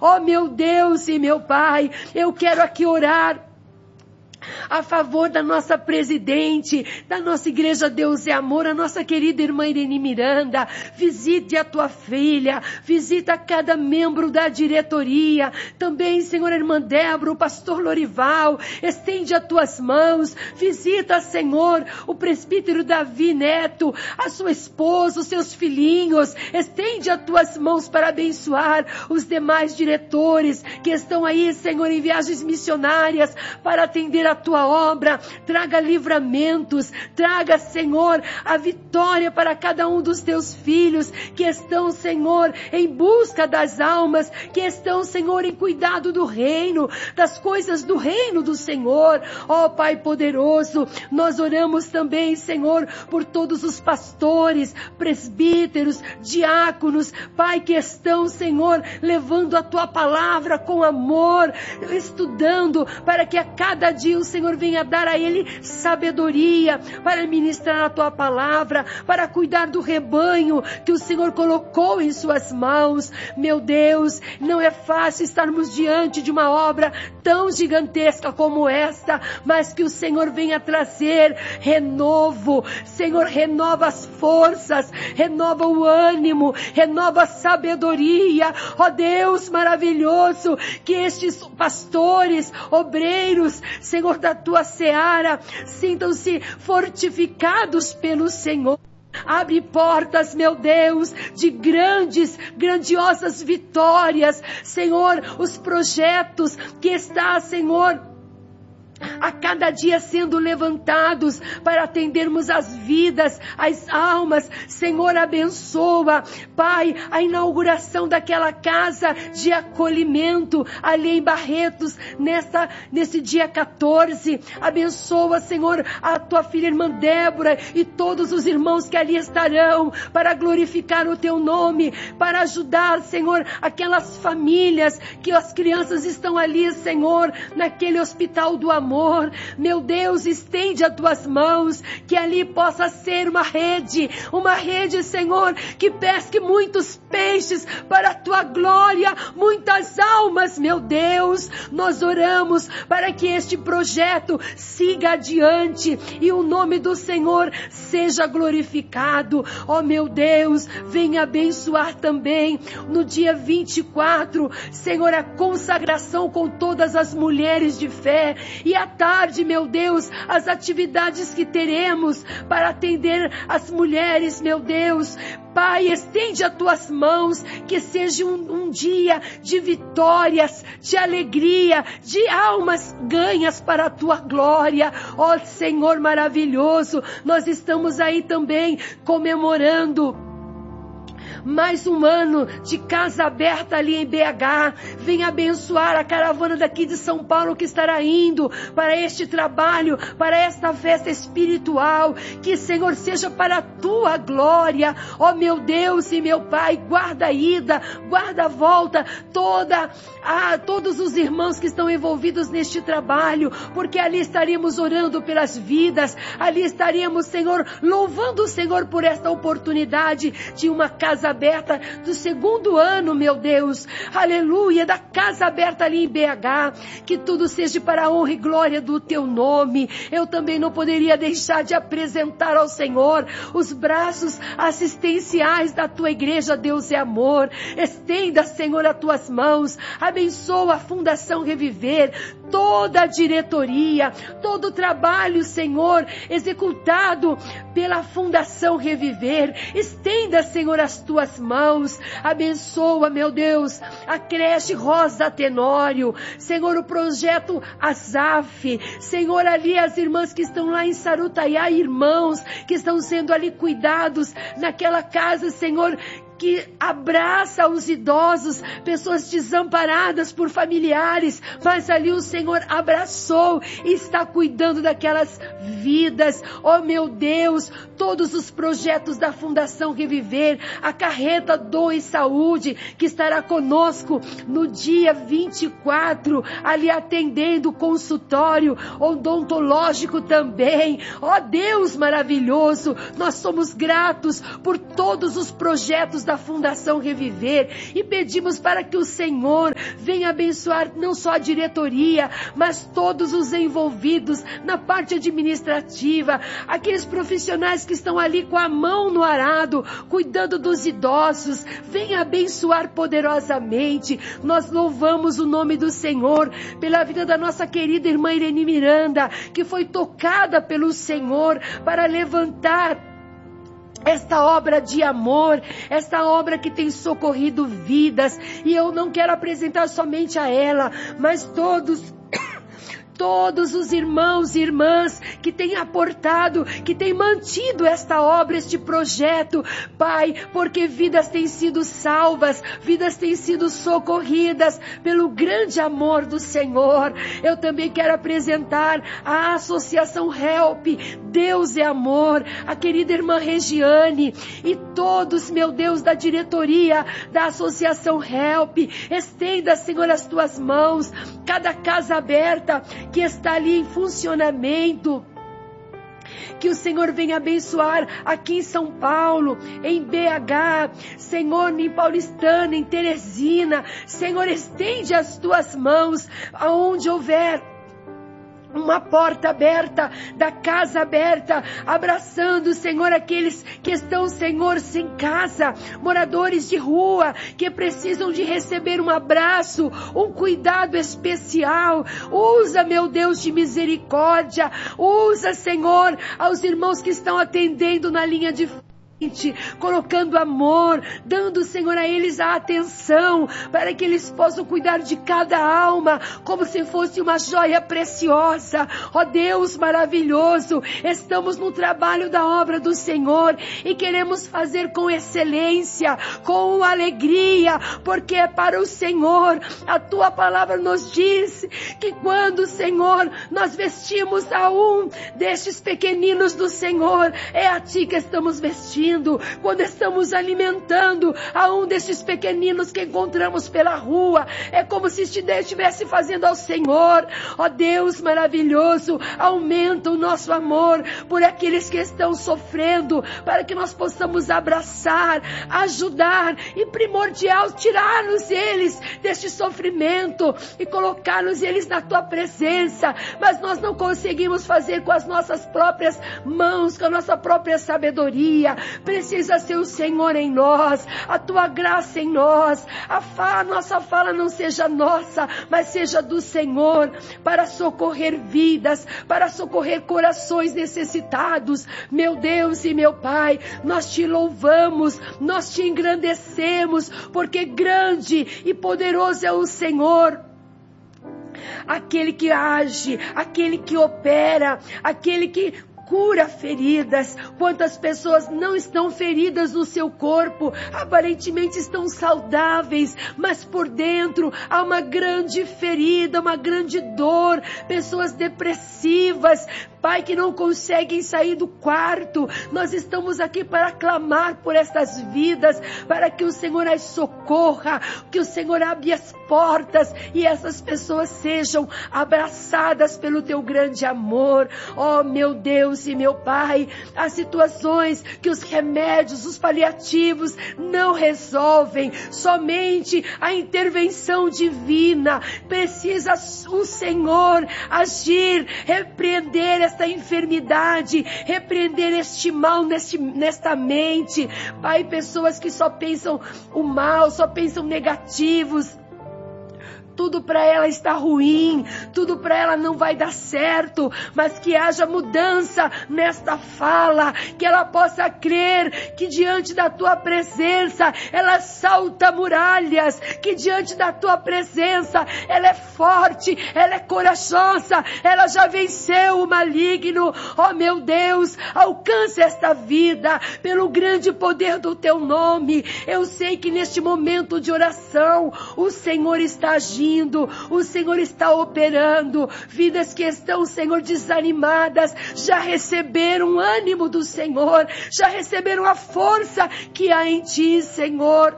ó meu Deus e meu Pai, eu quero aqui orar a favor da nossa presidente, da nossa igreja Deus é Amor, a nossa querida irmã Irene Miranda. Visite a tua filha, visita cada membro da diretoria, também, Senhor, a irmã Débora, o pastor Lorival, estende as tuas mãos, visita, Senhor, o presbítero Davi Neto, a sua esposa, os seus filhinhos, estende as tuas mãos para abençoar os demais diretores que estão aí, Senhor, em viagens missionárias para atender a tua obra. Traga livramentos, traga, Senhor, a vitória para cada um dos teus filhos que estão, Senhor, em busca das almas, que estão, Senhor, em cuidado do reino, das coisas do reino do Senhor. Ó Pai poderoso, nós oramos também, Senhor, por todos os pastores, presbíteros, diáconos, Pai, que estão, Senhor, levando a tua palavra com amor, estudando para que a cada dia o Senhor venha dar a ele sabedoria para ministrar a tua palavra, para cuidar do rebanho que o Senhor colocou em suas mãos. Meu Deus, não é fácil estarmos diante de uma obra tão gigantesca como esta, mas que o Senhor venha trazer renovo. Senhor, renova as forças, renova o ânimo, renova a sabedoria. Ó Deus maravilhoso, que estes pastores, obreiros, Senhor, da tua seara, sintam-se fortificados pelo Senhor. Abre portas, meu Deus, de grandiosas vitórias. Senhor, os projetos que está, Senhor, a cada dia sendo levantados para atendermos as vidas, as almas. Senhor, abençoa, Pai, a inauguração daquela casa de acolhimento ali em Barretos, nesse dia 14. Abençoa, Senhor, a tua filha irmã Débora e todos os irmãos que ali estarão para glorificar o teu nome, para ajudar, Senhor, aquelas famílias que as crianças estão ali, Senhor, naquele hospital do amor. Meu Deus, estende as tuas mãos, que ali possa ser uma rede, Senhor, que pesque muitos peixes para a tua glória, muitas almas. Meu Deus, nós oramos para que este projeto siga adiante e o nome do Senhor seja glorificado. Ó meu Deus, venha abençoar também no dia 24, Senhor, a consagração com todas as mulheres de fé, e à tarde, meu Deus, as atividades que teremos para atender as mulheres. Meu Deus, Pai, estende as tuas mãos, que seja um dia de vitórias, de alegria, de almas ganhas para a tua glória. Ó Senhor maravilhoso, nós estamos aí também comemorando mais um ano de casa aberta ali em BH. Venha abençoar a caravana daqui de São Paulo que estará indo para este trabalho, para esta festa espiritual. Que, Senhor, seja para a tua glória. Ó meu Deus e meu Pai, guarda a ida, guarda a volta, todos os irmãos que estão envolvidos neste trabalho, porque ali estaríamos orando pelas vidas, ali estaríamos, Senhor, louvando o Senhor por esta oportunidade de uma casa aberta do segundo ano, meu Deus, aleluia, da casa aberta ali em BH, que tudo seja para a honra e glória do teu nome. Eu também não poderia deixar de apresentar ao Senhor os braços assistenciais da tua igreja Deus é Amor. Estenda, Senhor, as tuas mãos, abençoa a Fundação Reviver, toda a diretoria, todo o trabalho, Senhor, executado pela Fundação Reviver. Estenda, Senhor, as tuas mãos, abençoa, meu Deus, a creche Rosa Tenório, Senhor, o projeto Azaf, Senhor, ali as irmãs que estão lá em Sarutaiá, irmãos que estão sendo ali cuidados naquela casa, Senhor, que abraça os idosos, pessoas desamparadas por familiares, mas ali o Senhor abraçou e está cuidando daquelas vidas. Oh meu Deus, todos os projetos da Fundação Reviver, a carreta Doe Saúde, que estará conosco no dia 24, ali atendendo o consultório odontológico também. Oh Deus maravilhoso, nós somos gratos por todos os projetos da Fundação Reviver e pedimos para que o Senhor venha abençoar não só a diretoria, mas todos os envolvidos na parte administrativa, aqueles profissionais que estão ali com a mão no arado, cuidando dos idosos. Venha abençoar poderosamente. Nós louvamos o nome do Senhor pela vida da nossa querida irmã Irene Miranda, que foi tocada pelo Senhor para levantar esta obra de amor, esta obra que tem socorrido vidas. E eu não quero apresentar somente a ela, mas todos os irmãos e irmãs que têm aportado, que têm mantido esta obra, este projeto, Pai, porque vidas têm sido salvas, vidas têm sido socorridas pelo grande amor do Senhor. Eu também quero apresentar a Associação Help, Deus é Amor, a querida irmã Regiane e todos, meu Deus, da diretoria da Associação Help. Estenda, Senhor, as tuas mãos, cada casa aberta que está ali em funcionamento, que o Senhor venha abençoar aqui em São Paulo, em BH, Senhor, em Paulistana, em Teresina. Senhor, estende as tuas mãos aonde houver uma porta aberta, da casa aberta, abraçando, Senhor, aqueles que estão, Senhor, sem casa, moradores de rua, que precisam de receber um abraço, um cuidado especial. Usa, meu Deus de misericórdia, usa, Senhor, aos irmãos que estão atendendo na linha de colocando amor, dando, Senhor, a eles a atenção, para que eles possam cuidar de cada alma, como se fosse uma joia preciosa. Ó Deus maravilhoso, estamos no trabalho da obra do Senhor, e queremos fazer com excelência, com alegria, porque é para o Senhor. A tua palavra nos diz que quando, Senhor, nós vestimos a um destes pequeninos do Senhor, é a ti que estamos vestindo. Quando estamos alimentando a um destes pequeninos que encontramos pela rua, é como se estivesse fazendo ao Senhor. Ó Deus maravilhoso, aumenta o nosso amor por aqueles que estão sofrendo, para que nós possamos abraçar, ajudar e, primordial, tirar-nos eles deste sofrimento e colocar-nos eles na tua presença. Mas nós não conseguimos fazer com as nossas próprias mãos, com a nossa própria sabedoria. Precisa ser o Senhor em nós, a tua graça em nós. A nossa fala não seja nossa, mas seja do Senhor, para socorrer vidas, para socorrer corações necessitados. Meu Deus e meu Pai, nós te louvamos, nós te engrandecemos, porque grande e poderoso é o Senhor, aquele que age, aquele que opera, aquele que cura feridas. Quantas pessoas não estão feridas no seu corpo, aparentemente estão saudáveis, mas por dentro há uma grande ferida, uma grande dor. Pessoas depressivas, Pai, que não conseguem sair do quarto. Nós estamos aqui para clamar por estas vidas, para que o Senhor as socorra, que o Senhor abra as portas e essas pessoas sejam abraçadas pelo teu grande amor. Oh, meu Deus e meu Pai, há situações que os remédios, os paliativos não resolvem, somente a intervenção divina. Precisa o Senhor agir, repreender esta enfermidade, repreender este mal nesta mente. Pai, pessoas que só pensam o mal, só pensam negativos, tudo para ela está ruim, tudo para ela não vai dar certo, mas que haja mudança nesta fala, que ela possa crer que diante da tua presença ela salta muralhas, que diante da tua presença ela é forte, ela é corajosa, ela já venceu o maligno. Oh meu Deus, alcance esta vida pelo grande poder do teu nome. Eu sei que neste momento de oração o Senhor está agindo, o Senhor está operando. Vidas que estão, Senhor, desanimadas, já receberam o ânimo do Senhor, já receberam a força que há em ti, Senhor.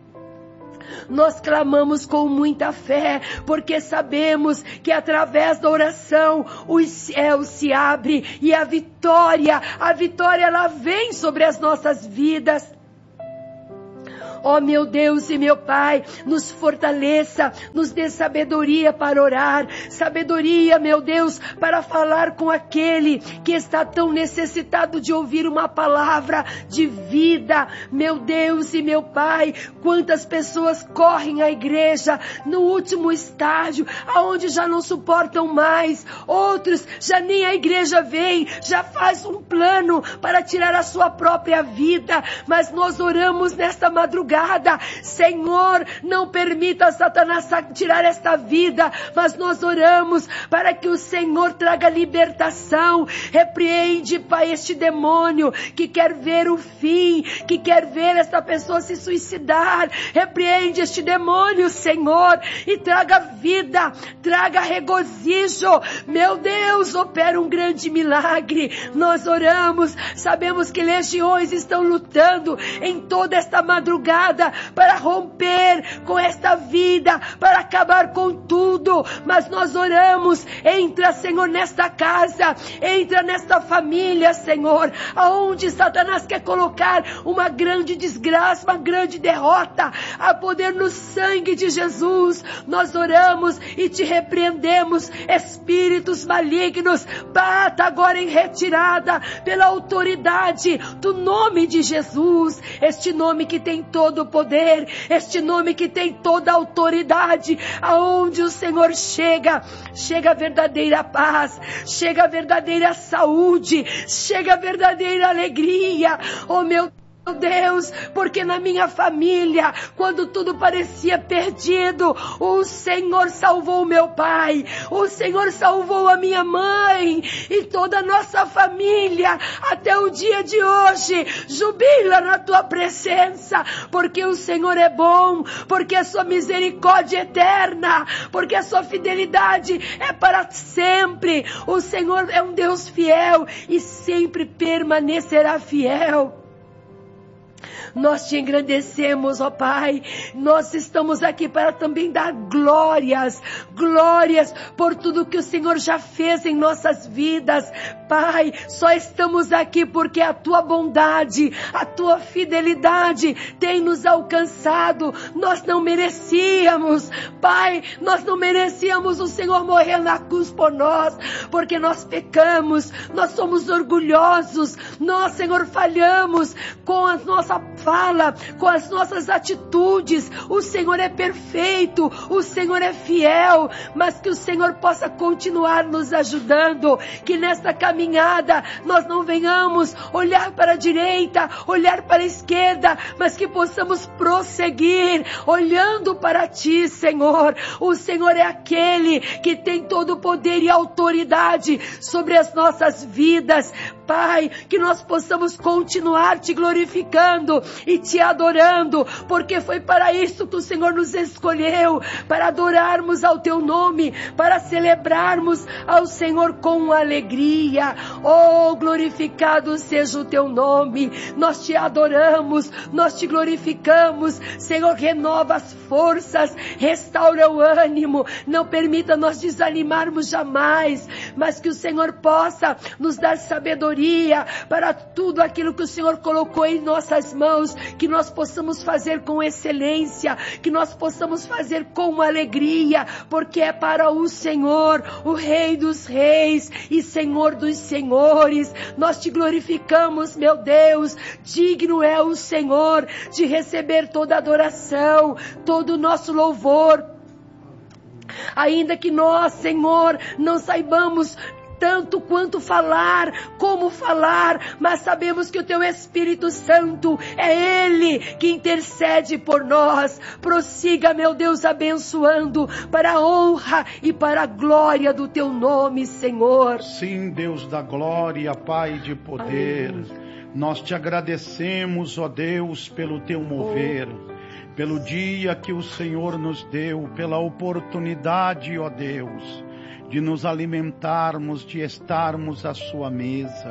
Nós clamamos com muita fé, porque sabemos que através da oração os céus se abrem e a vitória ela vem sobre as nossas vidas. Ó meu Deus e meu Pai, nos fortaleça, nos dê sabedoria para orar, sabedoria, meu Deus, para falar com aquele que está tão necessitado de ouvir uma palavra de vida. Meu Deus e meu Pai, quantas pessoas correm à igreja no último estágio, aonde já não suportam mais, outros já nem a igreja vem, já faz um plano para tirar a sua própria vida, mas nós oramos nesta madrugada, Senhor, não permita Satanás tirar esta vida, mas nós oramos para que o Senhor traga libertação. Repreende, Pai, este demônio que quer ver o fim, que quer ver esta pessoa se suicidar. Repreende este demônio, Senhor, e traga vida, traga regozijo. Meu Deus, opera um grande milagre. Nós oramos, sabemos que legiões estão lutando em toda esta madrugada para romper com esta vida, para acabar com tudo, mas nós oramos, entra, Senhor, nesta casa, entra nesta família, Senhor, aonde Satanás quer colocar uma grande desgraça, uma grande derrota, a poder no sangue de Jesus. Nós oramos e te repreendemos, espíritos malignos, bata agora em retirada pela autoridade do nome de Jesus, este nome que tem todo o poder, este nome que tem toda a autoridade. Aonde o Senhor chega a verdadeira paz, chega a verdadeira saúde, chega a verdadeira alegria. Oh meu Deus, porque na minha família, quando tudo parecia perdido, o Senhor salvou meu pai, o Senhor salvou a minha mãe e toda a nossa família, até o dia de hoje, jubila na tua presença, porque o Senhor é bom, porque a sua misericórdia é eterna, porque a sua fidelidade é para sempre. O Senhor é um Deus fiel e sempre permanecerá fiel. Nós te engrandecemos, ó Pai, nós estamos aqui para também dar glórias por tudo que o Senhor já fez em nossas vidas. Pai, só estamos aqui porque a tua bondade, a tua fidelidade tem nos alcançado. Nós não merecíamos, Pai, nós não merecíamos o Senhor morrer na cruz por nós, porque nós pecamos, nós somos orgulhosos, nós, Senhor, falhamos com a nossa fala, com as nossas atitudes. O Senhor é perfeito, o Senhor é fiel, mas que o Senhor possa continuar nos ajudando, que nesta caminhada nós não venhamos olhar para a direita, olhar para a esquerda, mas que possamos prosseguir olhando para ti, Senhor. O Senhor é aquele que tem todo o poder e autoridade sobre as nossas vidas. Pai, que nós possamos continuar te glorificando e te adorando, porque foi para isso que o Senhor nos escolheu, para adorarmos ao teu nome, para celebrarmos ao Senhor com alegria. Oh, glorificado seja o teu nome. Nós te adoramos, nós te glorificamos. Senhor, renova as forças, restaura o ânimo, não permita nós desanimarmos jamais, mas que o Senhor possa nos dar sabedoria para tudo aquilo que o Senhor colocou em nossas mãos, que nós possamos fazer com excelência, que nós possamos fazer com alegria, porque é para o Senhor, o Rei dos Reis e Senhor dos Senhores. Nós te glorificamos, meu Deus, digno é o Senhor de receber toda adoração, todo o nosso louvor. Ainda que nós, Senhor, não saibamos tanto quanto falar, como falar, mas sabemos que o teu Espírito Santo é Ele que intercede por nós. Prossiga, meu Deus, abençoando para a honra e para a glória do teu nome, Senhor. Sim, Deus da glória, Pai de poder, amém. Nós te agradecemos, ó Deus, pelo teu mover, pelo dia que o Senhor nos deu, pela oportunidade, ó Deus, de nos alimentarmos, de estarmos à sua mesa.